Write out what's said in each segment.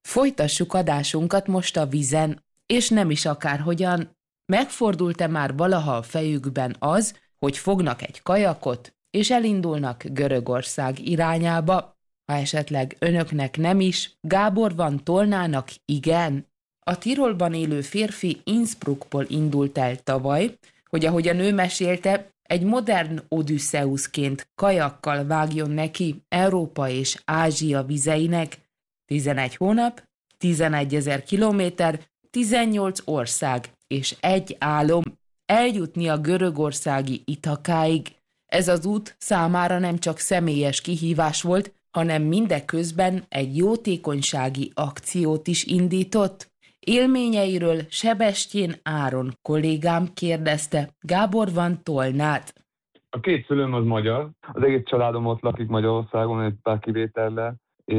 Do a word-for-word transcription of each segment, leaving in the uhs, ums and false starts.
Folytassuk adásunkat most a vízen, és nem is akárhogyan. Megfordult-e már valaha a fejükben az, hogy fognak egy kajakot, és elindulnak Görögország irányába? Ha esetleg önöknek nem is, Gábor Van Tolnának igen. A Tirolban élő férfi Innsbruckból indult el tavaly, hogy ahogy a nő mesélte, egy modern Odüsszeuszként kajakkal vágjon neki Európa és Ázsia vizeinek. tizenegy hónap, tizenegyezer kilométer, tizennyolc ország és egy álom eljutni a görögországi Ithakáig. Ez az út számára nem csak személyes kihívás volt, hanem mindeközben egy jótékonysági akciót is indított. Élményeiről Sebestyén Áron kollégám kérdezte Gábor Van Tolnát. A két szülőm az magyar, az egész családom ott lakik Magyarországon, egy pár kivétellel,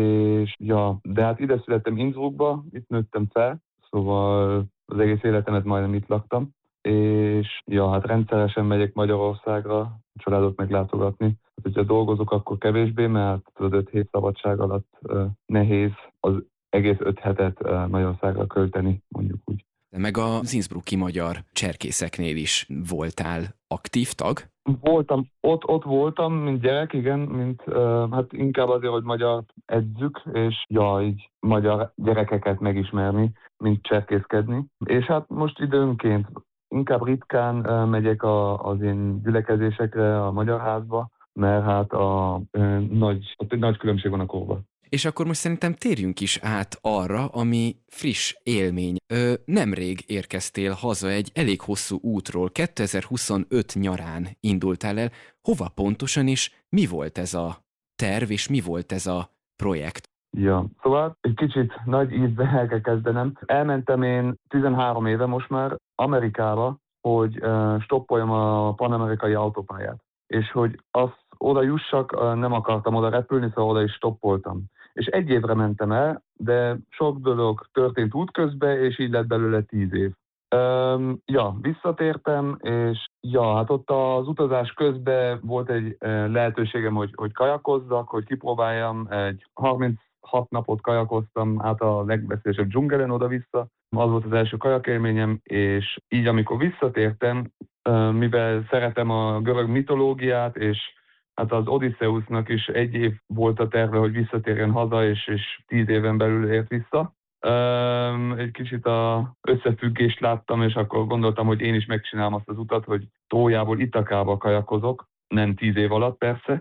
és ja, de hát ide születtem Innsbruckba, itt nőttem fel, szóval az egész életemet majdnem itt laktam, és ja, hát rendszeresen megyek Magyarországra a családot meglátogatni. Hát, hogyha dolgozok, akkor kevésbé, mert az öt hét szabadság alatt uh, nehéz az egész öt hetet uh, Magyarországra költeni, mondjuk úgy. Meg az innsbrucki magyar cserkészeknél is voltál aktív tag? Voltam, ott, ott voltam, mint gyerek, igen, mint, uh, hát inkább azért, hogy magyar edzük, és ja, így magyar gyerekeket megismerni, mint cserkészkedni. És hát most időnként inkább ritkán uh, megyek a, az én gyülekezésekre, a Magyar Házba, mert hát a, uh, nagy, ott egy nagy különbség van a korban. És akkor most szerintem térjünk is át arra, ami friss élmény. Ö, nemrég érkeztél haza egy elég hosszú útról, kétezer-huszonöt nyarán indultál el. Hova pontosan is, mi volt ez a terv, és mi volt ez a projekt? Ja, szóval egy kicsit nagy ízbe el kell kezdenem. Elmentem én tizenhárom éve most már Amerikába, hogy uh, stoppoljam a panamerikai autópályát. És hogy azt oda jussak, uh, nem akartam oda repülni, szóval oda is stoppoltam. És egy évre mentem el, de sok dolog történt útközben, és így lett belőle tíz év. Um, ja, visszatértem, és ja, hát ott az utazás közben volt egy uh, lehetőségem, hogy, hogy kajakozzak, hogy kipróbáljam. Egy harminchat napot kajakoztam át a legveszélyesebb dzsungelen oda-vissza. Az volt az első kajakélményem, és így amikor visszatértem, uh, mivel szeretem a görög mitológiát, és hát az Odüsszeusznak is egy év volt a terve, hogy visszatérjen haza, és, és tíz éven belül ért vissza. Um, egy kicsit a összefüggést láttam, és akkor gondoltam, hogy én is megcsinálom azt az utat, hogy Trójából Ithakába kajakozok, nem tíz év alatt persze,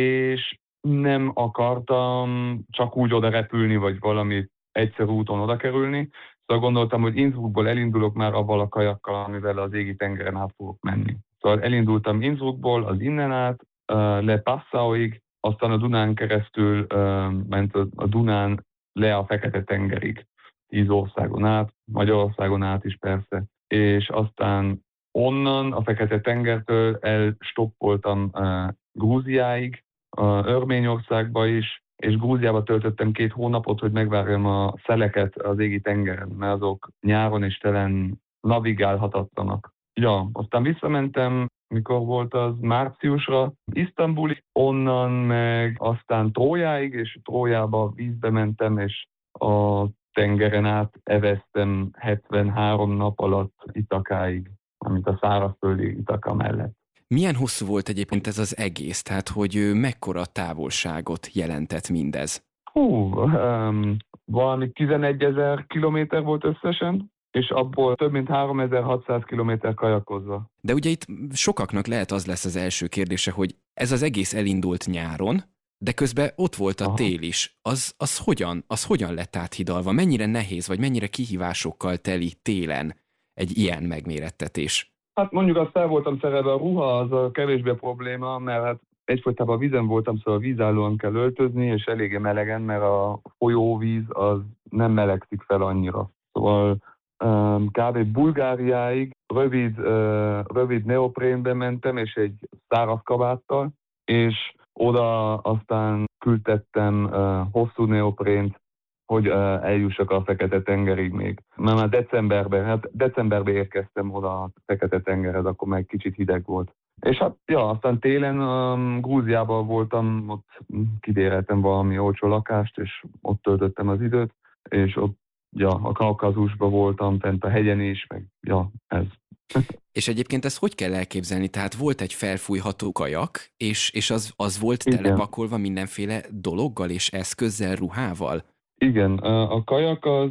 és nem akartam csak úgy oda repülni, vagy valami egyszerű úton oda kerülni. Szóval gondoltam, hogy Innsbruckból elindulok már avval a kajakkal, amivel az égi tengeren át fogok menni. Szóval elindultam Innsbruckból, az innen át, le Passauig, aztán a Dunán keresztül uh, ment a, a Dunán le a Fekete-tengerig, tíz országon át, Magyarországon át is persze, és aztán onnan a Fekete-tengertől elstoppoltam uh, Grúziáig, uh, Örményországba is, és Grúziába töltöttem két hónapot, hogy megvárjam a szeleket az égi tengeren, mert azok nyáron és telen navigálhatatlanak. Ja, aztán visszamentem, mikor volt az, márciusra, Isztambulig, onnan meg aztán Trójáig, és Trójába vízbe mentem, és a tengeren át eveztem hetvenhárom nap alatt Ithakáig, amit a szárazföldi Ithaka mellett. Milyen hosszú volt egyébként ez az egész? Tehát, hogy mekkora távolságot jelentett mindez? Hú, um, valami tizenegyezer kilométer volt összesen, és abból több mint háromezer-hatszáz kilométer kajakozva. De ugye itt sokaknak lehet az lesz az első kérdése, hogy ez az egész elindult nyáron, de közben ott volt a Aha. tél is. Az, az, hogyan, az hogyan lett áthidalva? Mennyire nehéz, vagy mennyire kihívásokkal teli télen egy ilyen megmérettetés? Hát mondjuk azt fel voltam szerelve, a ruha az a kevésbé probléma, mert hát egyfolytában a vízen voltam, szóval vízállóan kell öltözni, és eléggé melegen, mert a folyóvíz az nem melegszik fel annyira. Szóval kb. Bulgáriáig rövid, rövid neoprénbe mentem, és egy száraz kabáttal, és oda aztán küldtettem hosszú neoprént, hogy eljussak a Fekete-tengerig még. Már, már decemberben, hát decemberben érkeztem oda a Fekete-tengerhez, akkor meg kicsit hideg volt. És hát, ja, aztán télen um, Grúziában voltam, ott kibéreltem valami olcsó lakást, és ott töltöttem az időt. és ott ja, a Kaukázusban voltam, fent a hegyen is, meg ja, ez. És egyébként ezt hogy kell elképzelni? Tehát volt egy felfújható kajak, és, és az, az volt Igen. telepakolva mindenféle dologgal és eszközzel, ruhával? Igen, a kajak az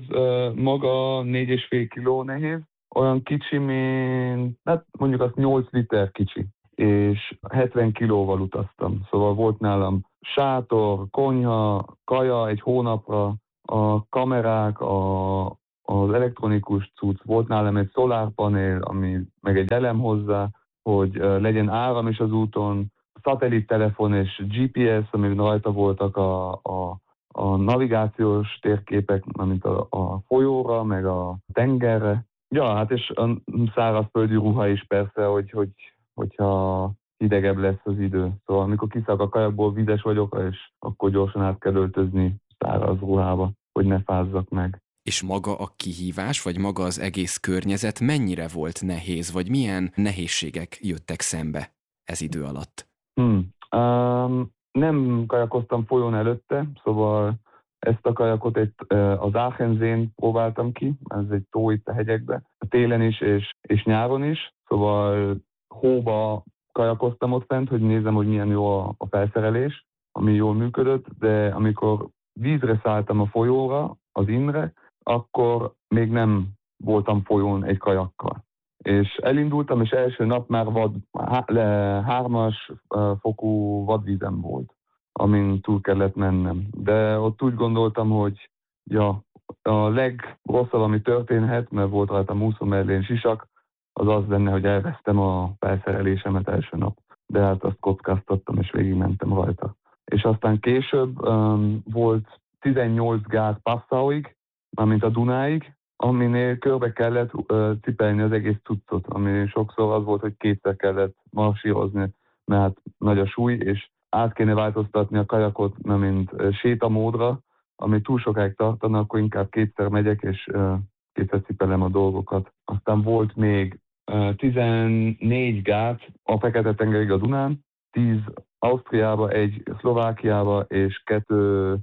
maga négy és fél kiló nehéz, olyan kicsi, mint, hát mondjuk az nyolc liter kicsi, és hetven kilóval utaztam. Szóval volt nálam sátor, konyha, kaja egy hónapra, a kamerák, a, az elektronikus cucc, volt nálam egy szolárpanel, ami meg egy elem hozzá, hogy legyen áram is az úton, szatellittelefon és gé pé es, amiben rajta voltak a, a a navigációs térképek, mint a, a folyóra, meg a tengerre. Ja, hát és a szárazföldi ruha is persze, hogy, hogy, hogyha hidegebb lesz az idő. Szóval amikor kiszállok a kajakból, vizes vagyok, és akkor gyorsan át kell öltözni száraz ruhába, hogy ne fázzak meg. És maga a kihívás, vagy maga az egész környezet mennyire volt nehéz, vagy milyen nehézségek jöttek szembe ez idő alatt? Hmm. Um, Nem kajakoztam folyón előtte, szóval ezt a kajakot egy, az Aachenzén próbáltam ki, ez egy tó itt a hegyekbe, télen is és, és nyáron is, szóval hóba kajakoztam ott fent, hogy nézem, hogy milyen jó a, a felszerelés, ami jól működött, de amikor vízre szálltam a folyóra, az Innre, akkor még nem voltam folyón egy kajakkal. És elindultam, és első nap már vad, há, le, hármas uh, fokú vadvízem volt, amin túl kellett mennem. De ott úgy gondoltam, hogy ja, a legrosszabb, ami történhet, mert volt rajta úszómellén sisak, az az lenne, hogy elvesztem a felszerelésemet első nap. De hát azt kockáztattam, és végigmentem rajta. És aztán később um, volt tizennyolc gát Passauig, mármint a Dunáig, aminél körbe kellett uh, cipelni az egész cuccot, ami sokszor az volt, hogy kétszer kellett marsírozni, mert nagy a súly, és át kéne változtatni a kajakot, mint uh, sétamódra, ami túl sokáig tartana, akkor inkább kétszer megyek, és uh, kétszer cipelem a dolgokat. Aztán volt még uh, tizennégy gát a Fekete-tengerig a Dunán, tíz Ausztriába, egy Szlovákiába, és kettő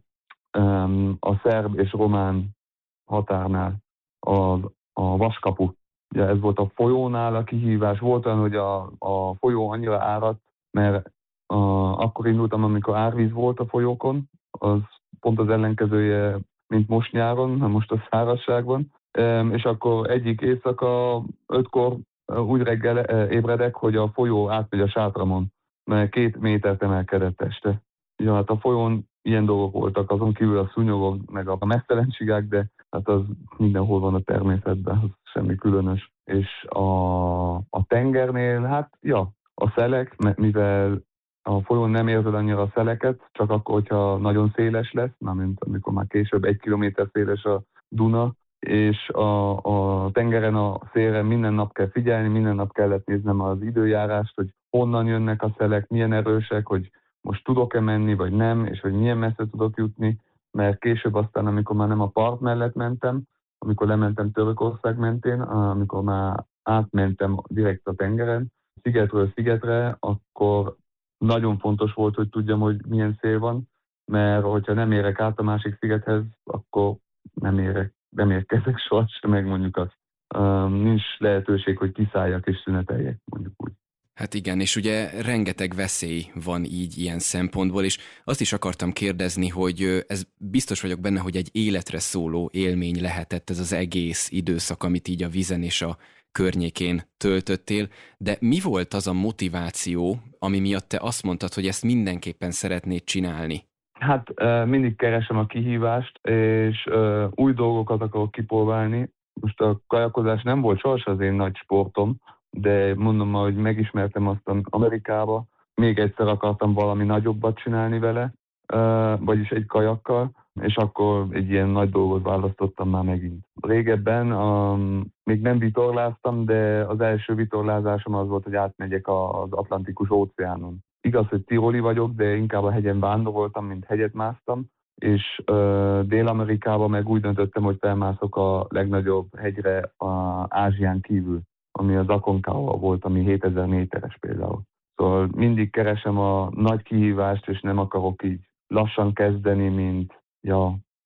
um, a szerb és román határnál. A, a vaskapu. Ugye ez volt a folyónál a kihívás. Volt olyan, hogy a, a folyó annyira áradt, mert a, akkor indultam, amikor árvíz volt a folyókon, az pont az ellenkezője, mint most nyáron, mert most a szárazságban. E, és akkor egyik éjszaka ötkor úgy reggel ébredek, hogy a folyó átmegy a sátramon, mert két métert emelkedett este. Ja, hát a folyón ilyen dolgok voltak, azon kívül a szúnyogok, meg a mesztelenségek, de hát az mindenhol van a természetben, az semmi különös. És a, a tengernél, hát ja, a szelek, mivel a folyón nem érzed annyira a szeleket, csak akkor, hogyha nagyon széles lesz, mármint amikor már később egy kilométer széles a Duna, és a, a tengeren, a szélre minden nap kell figyelni, minden nap kellett néznem az időjárást, hogy honnan jönnek a szelek, milyen erősek, hogy most tudok-e menni, vagy nem, és hogy milyen messze tudok jutni, mert később aztán, amikor már nem a part mellett mentem, amikor lementem Törökország mentén, amikor már átmentem direkt a tengeren, szigetről szigetre, akkor nagyon fontos volt, hogy tudjam, hogy milyen szél van, mert hogyha nem érek át a másik szigethez, akkor nem érek, nem érkezek sohasem, meg mondjuk azt. Nincs lehetőség, hogy kiszálljak és szüneteljek, mondjuk úgy. Hát igen, és ugye rengeteg veszély van így ilyen szempontból, és azt is akartam kérdezni, hogy ez biztos vagyok benne, hogy egy életre szóló élmény lehetett ez az egész időszak, amit így a vízen és a környékén töltöttél, de mi volt az a motiváció, ami miatt te azt mondtad, hogy ezt mindenképpen szeretnéd csinálni? Hát mindig keresem a kihívást, és új dolgokat akarok kipróbálni. Most a kajakozás nem volt sohasem az én nagy sportom, de mondom, hogy megismertem azt Amerikába, még egyszer akartam valami nagyobbat csinálni vele, vagyis egy kajakkal, és akkor egy ilyen nagy dolgot választottam már megint. Régebben um, még nem vitorláztam, de az első vitorlázásom az volt, hogy átmegyek az Atlantikus óceánon. Igaz, hogy tiroli vagyok, de inkább a hegyen vándoroltam, mint hegyet másztam, és uh, Dél-Amerikában meg úgy döntöttem, hogy felmászok a legnagyobb hegyre a Ázsián kívül, ami az Aconcagua volt, ami hétezer méteres például. Szóval mindig keresem a nagy kihívást, és nem akarok így lassan kezdeni, mint ja,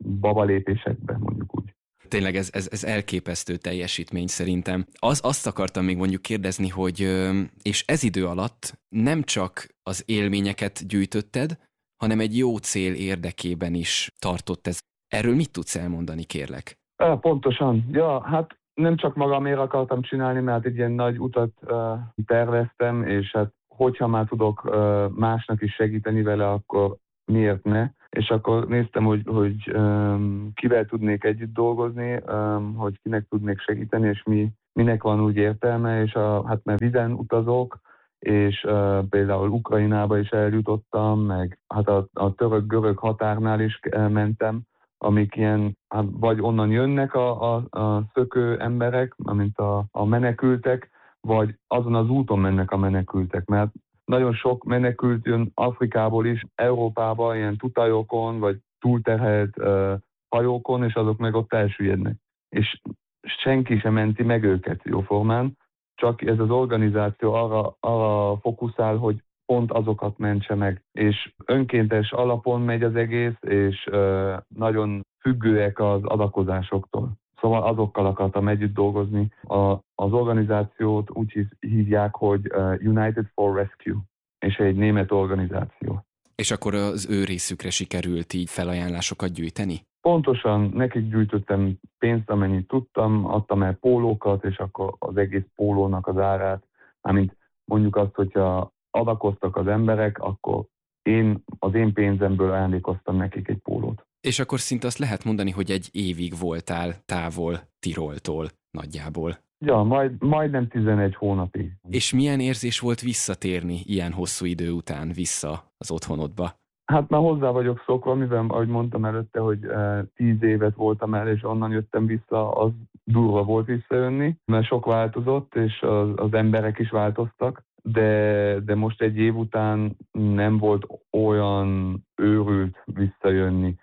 babalépésekbe, mondjuk úgy. Tényleg ez, ez, ez elképesztő teljesítmény szerintem. Az, azt akartam még mondjuk kérdezni, hogy és ez idő alatt nem csak az élményeket gyűjtötted, hanem egy jó cél érdekében is tartott ez. Erről mit tudsz elmondani, kérlek? Pontosan. Ja, hát nem csak magamért akartam csinálni, mert egy ilyen nagy utat uh, terveztem, és hát hogyha már tudok uh, másnak is segíteni vele, akkor miért ne? És akkor néztem, hogy, hogy um, kivel tudnék együtt dolgozni, um, hogy kinek tudnék segíteni, és mi, minek van úgy értelme, és a, hát mert vízen utazok, és uh, például Ukrajnába is eljutottam, meg hát a, a török-görög határnál is mentem, amik ilyen, hát vagy onnan jönnek a, a, a szökő emberek, mint a, a menekültek, vagy azon az úton mennek a menekültek, mert nagyon sok menekült jön Afrikából is, Európába, ilyen tutajokon, vagy túlterhelt uh, hajókon, és azok meg ott elsüllyednek. És senki sem menti meg őket jóformán, csak ez az organizáció arra, arra fókuszál, hogy pont azokat mentse meg. És önkéntes alapon megy az egész, és uh, nagyon függőek az adakozásoktól. Szóval azokkal akartam együtt dolgozni. A, az organizációt úgy hívják, hogy uh, United for Rescue, és egy német organizáció. És akkor az ő részükre sikerült így felajánlásokat gyűjteni? Pontosan, nekik gyűjtöttem pénzt, amennyit tudtam, adtam el pólókat, és akkor az egész pólónak az árát, mármint mondjuk azt, hogyha adakoztak az emberek, akkor én az én pénzemből ajándékoztam nekik egy pólót. És akkor szinte azt lehet mondani, hogy egy évig voltál távol Tiroltól nagyjából. Ja, majd, majdnem tizenegy hónapig. És milyen érzés volt visszatérni ilyen hosszú idő után vissza az otthonodba? Hát már hozzá vagyok szokva, mivel, ahogy mondtam előtte, hogy e, tíz évet voltam el, és onnan jöttem vissza, az durva volt visszajönni, mert sok változott, és az, az emberek is változtak, de, de most egy év után nem volt olyan őrült visszajönni.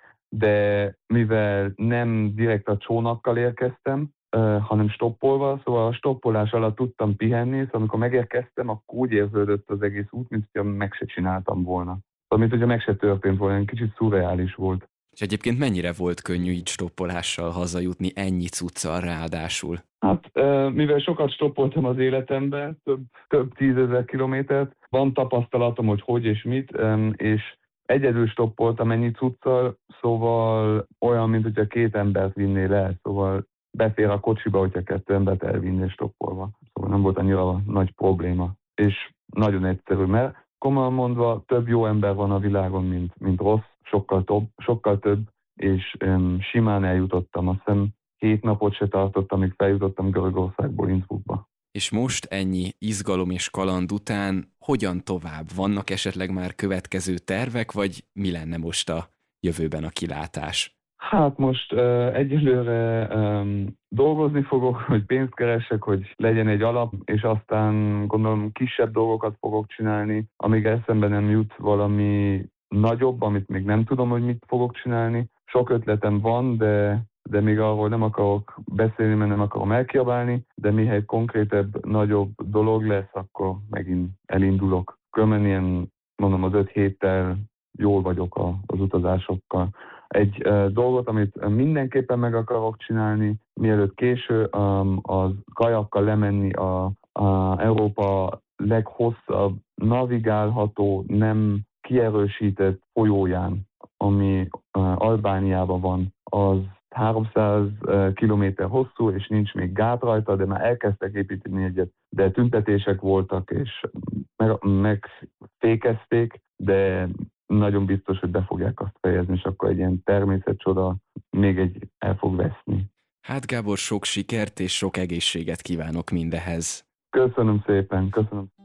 De mivel nem direkt a csónakkal érkeztem, uh, hanem stoppolva, szóval a stoppolás alatt tudtam pihenni, szóval amikor megérkeztem, akkor úgy érződött az egész út, mint hogyha meg se csináltam volna. Szóval, mint hogyha meg se történt volna, egy kicsit szurreális volt. És egyébként mennyire volt könnyű így stoppolással hazajutni, ennyi cuccal ráadásul? Hát, uh, mivel sokat stoppoltam az életemben, több, több tízezer kilométert, van tapasztalatom, hogy hogy és mit, um, és egyedül stoppoltam ennyi cuccal, szóval olyan, mint hogyha két embert vinnél el, szóval befér a kocsiba, hogyha kettő embert elvinnél stoppolva. Szóval nem volt annyira nagy probléma. És nagyon egyszerű, mert komolyan mondva több jó ember van a világon, mint, mint rossz, sokkal több, sokkal több, és um, simán eljutottam. Azt hiszem hét napot se tartott, amíg feljutottam Görögországból Innsbruckba. És most ennyi izgalom és kaland után hogyan tovább? Vannak esetleg már következő tervek, vagy mi lenne most a jövőben a kilátás? Hát most uh, egyelőre um, dolgozni fogok, hogy pénzt keressek, hogy legyen egy alap, és aztán gondolom kisebb dolgokat fogok csinálni, amíg eszembe nem jut valami nagyobb, amit még nem tudom, hogy mit fogok csinálni. Sok ötletem van, de de még arról nem akarok beszélni, mert nem akarom elkiabálni, de mihely konkrétebb, nagyobb dolog lesz, akkor megint elindulok. Különben ilyen, mondom, az öt héttel jól vagyok a, az utazásokkal. Egy uh, dolgot, amit mindenképpen meg akarok csinálni, mielőtt késő, um, az kajakkal lemenni a, a Európa leghosszabb, navigálható, nem kierősített folyóján, ami uh, Albániában van. Az háromszáz kilométer hosszú, és nincs még gát rajta, de már elkezdtek építeni egyet, de tüntetések voltak, és meg, megfékezték, de nagyon biztos, hogy be fogják azt fejezni, és akkor egy ilyen természetcsoda még egy el fog veszni. Hát Gábor, sok sikert és sok egészséget kívánok mindehez. Köszönöm szépen, köszönöm.